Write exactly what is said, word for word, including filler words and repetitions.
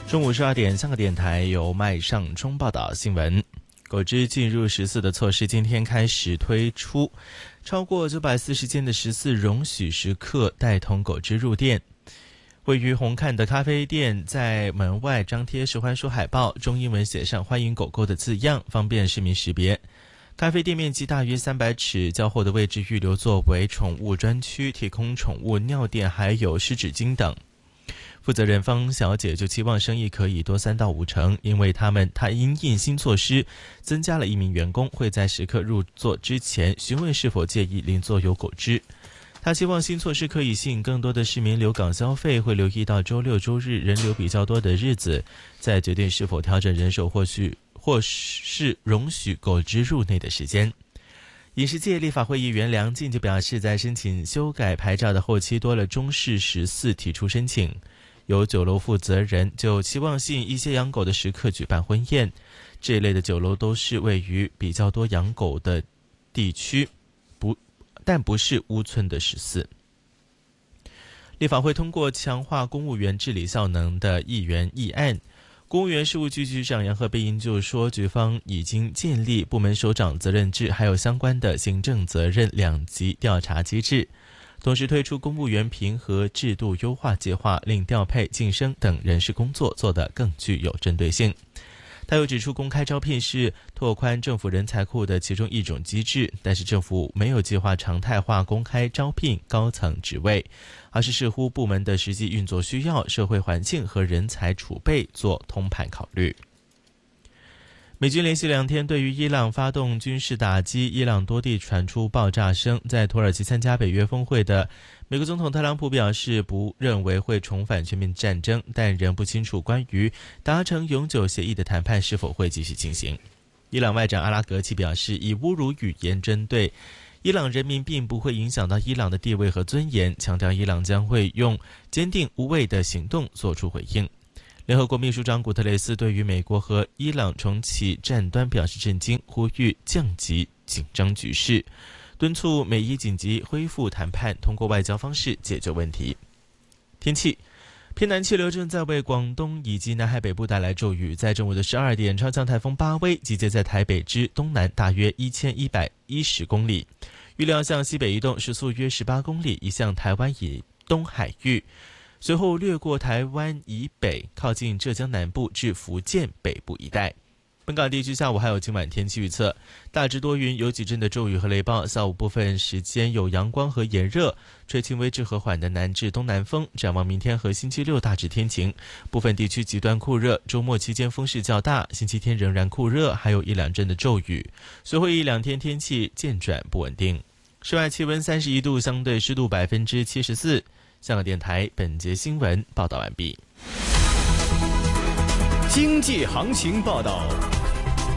中午十二点，香港电台由麦尚中报道新闻。狗只进入十四的措施今天开始推出，超过九百四十间的十四容许食客带同狗只入店。位于红磡的咖啡店在门外张贴实环书海报，中英文写上欢迎狗狗的字样，方便市民识别。咖啡店面积大约三百尺，较后的位置预留作为宠物专区，提供宠物尿垫还有湿纸巾等。负责人方小姐就期望生意可以多三到五成，因为他们他因应新措施增加了一名员工，会在食客入座之前询问是否介意邻座有狗只。他希望新措施可以吸引更多的市民留港消费，会留意到周六周日人流比较多的日子，再决定是否调整人手或许或是容许狗只入内的时间。饮食界立法会议员梁进就表示，在申请修改牌照的后期多了中式十四提出申请。有酒楼负责人就期望吸引一些养狗的食客举办婚宴，这一类的酒楼都是位于比较多养狗的地区，不，但不是屋村的十四。立法会通过强化公务员治理效能的议员议案，公务员事务局局长杨和贝因就说，局方已经建立部门首长责任制，还有相关的行政责任两级调查机制。同时推出公务员评核制度优化计划，令调配、晋升等人事工作做得更具有针对性。他又指出，公开招聘是拓宽政府人才库的其中一种机制，但是政府没有计划常态化公开招聘高层职位，而是视乎部门的实际运作需要、社会环境和人才储备做通盘考虑。美军连续两天对于伊朗发动军事打击，伊朗多地传出爆炸声。在土耳其参加北约峰会的美国总统特朗普表示，不认为会重返全面战争，但仍不清楚关于达成永久协议的谈判是否会继续进行。伊朗外长阿拉格齐表示，以侮辱语言针对伊朗人民并不会影响到伊朗的地位和尊严，强调伊朗将会用坚定无畏的行动做出回应。联合国秘书长古特雷斯对于美国和伊朗重启战端表示震惊，呼吁降级紧张局势，敦促美伊紧急恢复谈判，通过外交方式解决问题。天气，偏南气流正在为广东以及南海北部带来骤雨，在正午的十二点，超强台风巴威集结在台北之东南大约一千一百一十公里，预料向西北移动，时速约十八公里，移向台湾以东海域，随后掠过台湾以北，靠近浙江南部至福建北部一带。本港地区下午还有今晚天气预测，大致多云，有几阵的骤雨和雷暴，下午部分时间有阳光和炎热，吹轻微至和缓的南至东南风。展望明天和星期六大致天晴，部分地区极端酷热，周末期间风势较大，星期天仍然酷热，还有一两阵的骤雨，随后一两天天气渐转不稳定。室外气温三十一度，相对湿度百分之七十四。香港电台本节新闻报道完毕。 经济行情报道，